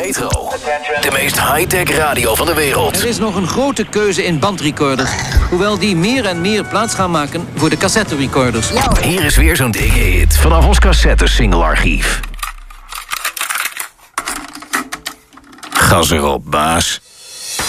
Metro. De meest high-tech radio van de wereld. Er is nog een grote keuze in bandrecorders. Hoewel die meer en meer plaats gaan maken voor de cassette-recorders. Hier is weer zo'n dikke hit vanaf ons cassette-single-archief. Gas erop, baas.